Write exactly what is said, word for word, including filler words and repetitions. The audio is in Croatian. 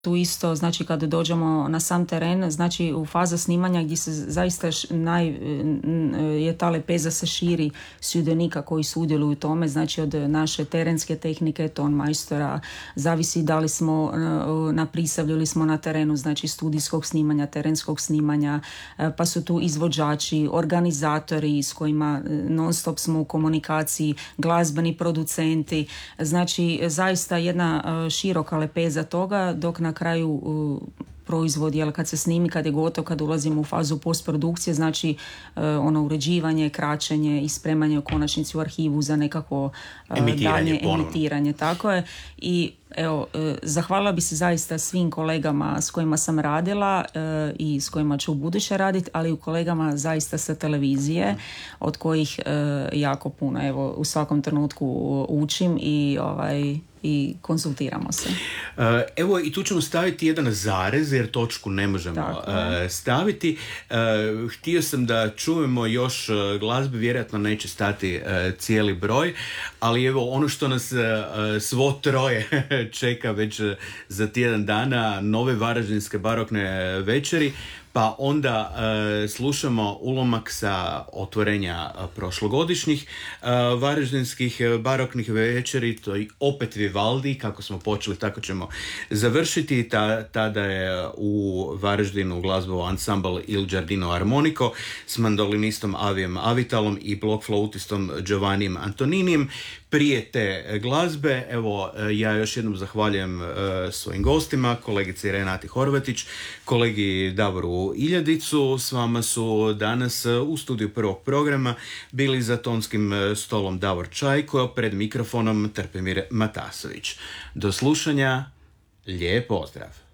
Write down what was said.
Tu isto, znači kada dođemo na sam teren, znači u faza snimanja gdje se zaista š, naj, je ta lepeza se širi sudionika koji sudjeluju u tome, znači od naše terenske tehnike, ton majstora, zavisi da li smo na prisavlju ili smo na terenu, znači studijskog snimanja, terenskog snimanja, pa su tu izvođači, organizatori s kojima non stop smo u komunikaciji, glazbeni producenti, znači zaista jedna široka lepeza toga, dok na kraju uh, proizvodi, ali kad se snimi, kad je gotov, kad ulazimo u fazu postprodukcije, znači uh, ono uređivanje, kraćenje i spremanje u konačnici u arhivu za nekako uh, dalje emitiranje. Tako je. I evo, uh, zahvalila bi se zaista svim kolegama s kojima sam radila uh, i s kojima ću u buduće raditi, ali i kolegama zaista sa televizije, od kojih uh, jako puno, evo, u svakom trenutku učim i ovaj i konsultiramo se. Evo i tu ćemo staviti jedan zarez jer točku ne možemo uh, staviti. Uh, htio sam da čujemo još glazbe, vjerojatno neće stati uh, cijeli broj, ali evo ono što nas uh, svo troje čeka već za tjedan dana, nove varaždinske barokne večeri. Pa onda e, slušamo ulomak sa otvorenja prošlogodišnjih e, varaždinskih baroknih večeri, to je opet Vivaldi, kako smo počeli, tako ćemo završiti. Ta, tada je u Varaždinu glazbovao ansambl Il Giardino Armonico s mandolinistom Avijem Avitalom i blokflautistom Giovannijem Antoninijem. Prije te glazbe, evo, ja još jednom zahvaljujem uh, svojim gostima, kolegici Renati Horvatić, kolegi Davoru Iljadicu. S vama su danas u studiju prvog programa bili za tonskim stolom Davor Čajko, pred mikrofonom Trpimir Matasović. Do slušanja, lijep pozdrav!